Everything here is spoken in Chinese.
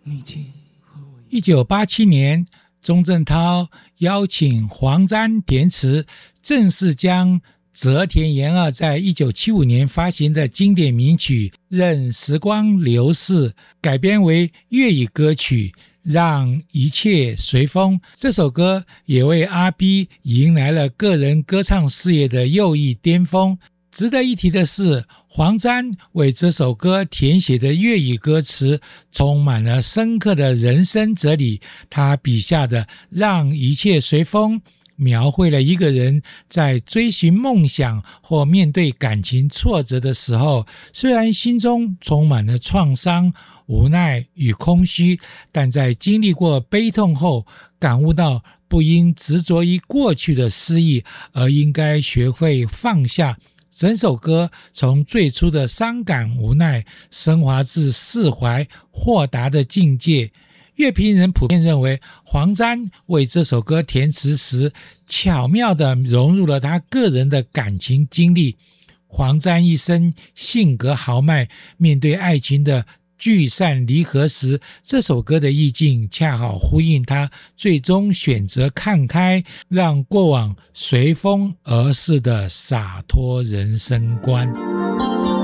1987年，钟镇涛邀请黄沾填词，正式将泽田研二在1975年发行的经典名曲《任时光流逝》改编为粤语歌曲《让一切随风》。这首歌也为阿 B 迎来了个人歌唱事业的又一巅峰。值得一提的是，黄沾为这首歌填写的粤语歌词充满了深刻的人生哲理。他笔下的让一切随风描绘了一个人在追寻梦想或面对感情挫折的时候，虽然心中充满了创伤、无奈与空虚，但在经历过悲痛后，感悟到不应执着于过去的失意，而应该学会放下。整首歌从最初的伤感无奈升华至释怀豁达的境界。乐评人普遍认为，黄沾为这首歌填词时巧妙地融入了他个人的感情经历。黄沾一生性格豪迈，面对爱情的聚散离合时，这首歌的意境恰好呼应他最终选择看开，让过往随风而逝的洒脱人生观。